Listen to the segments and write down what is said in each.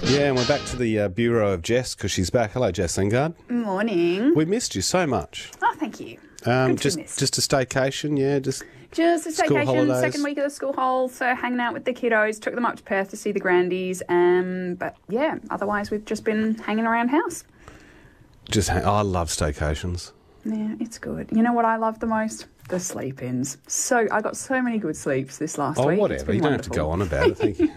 Yeah, and we're back to the Bureau of Jess because she's back. Hello, Jess Lingard. Morning. We missed you so much. Oh, thank you. Good to be missed. Just a staycation, yeah. Just a school staycation, holidays. second week of the school hole, so hanging out with the kiddos. Took them up to Perth to see the grandies. But yeah, otherwise we've just been hanging around house. I love staycations. Yeah, it's good. You know what I love the most? The sleep-ins. So I got so many good sleeps this last week. Oh, whatever. You don't have to go on about it. Thank you.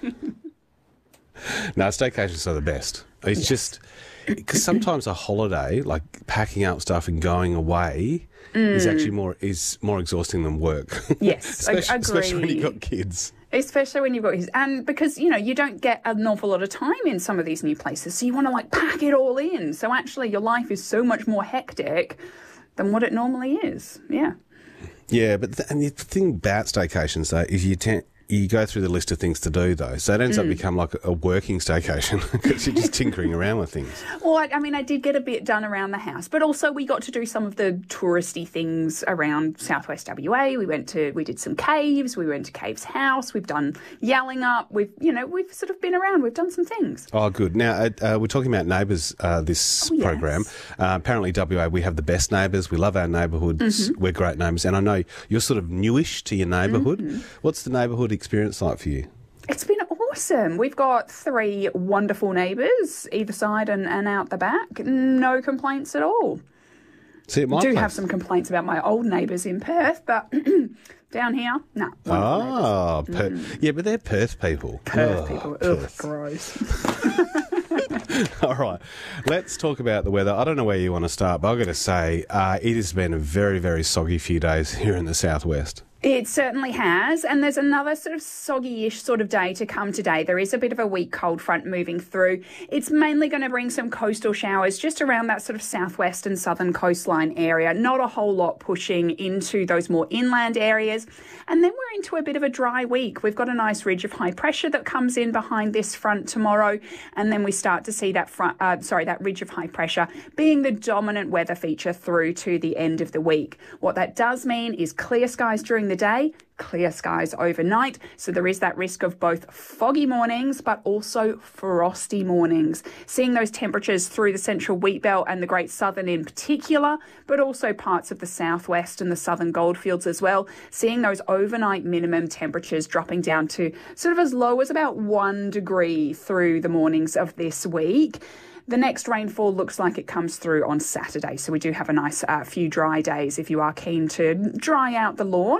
No, staycations are the best. It's just because sometimes a holiday, like packing up stuff and going away, is actually more exhausting than work. Yes, especially when you've got kids. Especially when you've got kids. And because, you don't get an awful lot of time in some of these new places, so you want to, pack it all in. So actually your life is so much more hectic than what it normally is. Yeah. Yeah, but the thing about staycations, though, is you go through the list of things to do, though. So it ends up becoming like a working staycation because you're just tinkering around with things. Well, I did get a bit done around the house, but also we got to do some of the touristy things around southwest WA. We did some caves. We went to Caves House. We've done Yallingup. We've sort of been around. We've done some things. Oh, good. Now, we're talking about neighbours this program. Apparently, WA, we have the best neighbours. We love our neighbourhoods. We're great neighbours. And I know you're sort of newish to your neighbourhood. What's the neighbourhood experience like for you? It's been awesome. We've got 3 wonderful neighbours either side and out the back. No complaints at all. See, at my do place. Have some complaints about my old neighbours in Perth, but down here, no. Yeah, but they're Perth people. Perth people. Ugh, gross. All right, let's talk about the weather. I don't know where you want to start, but I've got to say it has been a very, very soggy few days here in the southwest. It certainly has, and there's another sort of soggy-ish sort of day to come today. There is a bit of a weak cold front moving through. It's mainly going to bring some coastal showers just around that sort of southwest and southern coastline area. Not a whole lot pushing into those more inland areas. And then we're into a bit of a dry week. We've got a nice ridge of high pressure that comes in behind this front tomorrow, and then we start to see that that ridge of high pressure being the dominant weather feature through to the end of the week. What that does mean is clear skies during the day, clear skies overnight. So there is that risk of both foggy mornings but also frosty mornings. Seeing those temperatures through the central wheat belt and the Great Southern in particular, but also parts of the southwest and the southern goldfields as well. Seeing those overnight minimum temperatures dropping down to sort of as low as about 1 degree through the mornings of this week. The next rainfall looks like it comes through on Saturday, so we do have a nice few dry days if you are keen to dry out the lawn.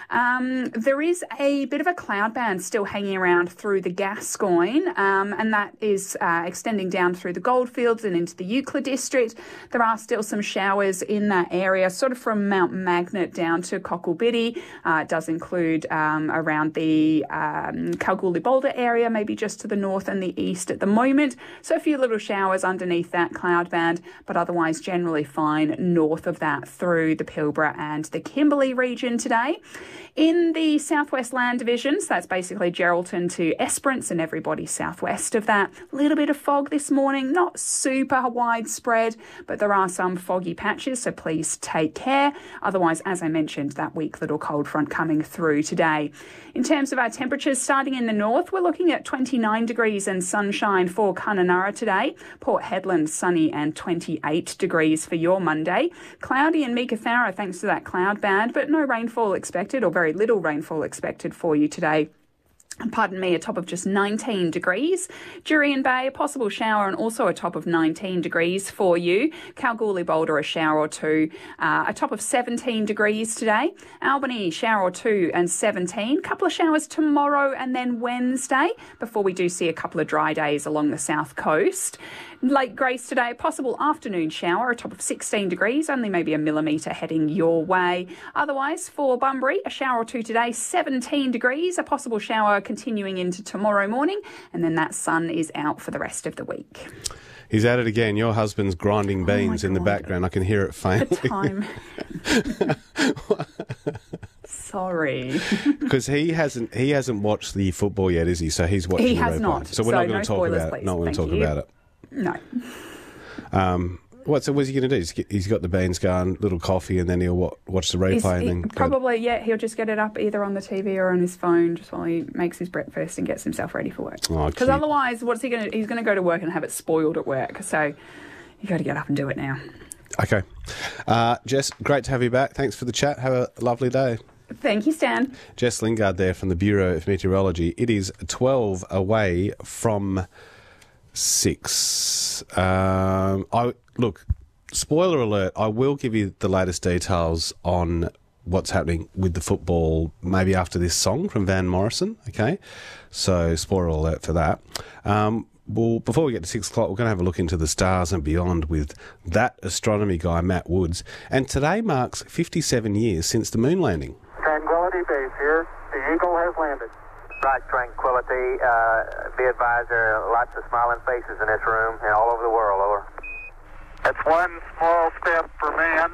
There is a bit of a cloud band still hanging around through the Gascoyne, and that is extending down through the Goldfields and into the Euclid district. There are still some showers in that area, sort of from Mount Magnet down to Cocklebiddy. It does include around the Kalgoorlie Boulder area, maybe just to the north and the east at the moment. So a few little showers underneath that cloud band, but otherwise generally fine north of that through the Pilbara and the Kimberley region today. In the Southwest Land Divisions, that's basically Geraldton to Esperance and everybody southwest of that. A little bit of fog this morning, not super widespread, but there are some foggy patches, so please take care. Otherwise, as I mentioned, that weak little cold front coming through today. In terms of our temperatures, starting in the north, we're looking at 29 degrees and sunshine for Kununurra today. Port Hedland, sunny and 28 degrees for your Monday. Cloudy in Meekatharra thanks to that cloud band, but no rainfall expected or very little rainfall expected for you today. Pardon me, a top of just 19 degrees. Jurien Bay, a possible shower and also a top of 19 degrees for you. Kalgoorlie Boulder, a shower or two. A top of 17 degrees today. Albany, shower or two and 17. Couple of showers tomorrow and then Wednesday before we do see a couple of dry days along the south coast. Lake Grace today, a possible afternoon shower, a top of 16 degrees, only maybe a millimetre heading your way. Otherwise, for Bunbury, a shower or two today, 17 degrees, a possible shower continuing into tomorrow morning, and then that sun is out for the rest of the week. He's at it again. Your husband's grinding beans in the background. I can hear it faintly. The time. Sorry. Because he hasn't watched the football yet, is he? So he's watching. He the has replay. not. So we're not going to talk about it. Not going to talk about it. No. So what's he going to do? He's got the beans going, little coffee, and then he'll watch the replay and then... Probably, he'll just get it up either on the TV or on his phone just while he makes his breakfast and gets himself ready for work. Because otherwise, what's he going to... He's going to go to work and have it spoiled at work. So you got to get up and do it now. Okay. Jess, great to have you back. Thanks for the chat. Have a lovely day. Thank you, Stan. Jess Lingard there from the Bureau of Meteorology. It is 12 away from 6. Look, spoiler alert, I will give you the latest details on what's happening with the football maybe after this song from Van Morrison, okay? So spoiler alert for that. Well, before we get to 6 o'clock, we're going to have a look into the stars and beyond with that astronomy guy, Matt Woods. And today marks 57 years since the moon landing. Tranquility Base here. The Eagle has landed. Right, Tranquility. Be advised, there are lots of smiling faces in this room and all over the world, over. It's one small step for man,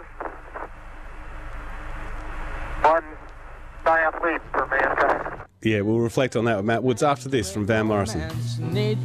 one giant leap for mankind. Yeah, we'll reflect on that with Matt Woods after this from Van Morrison.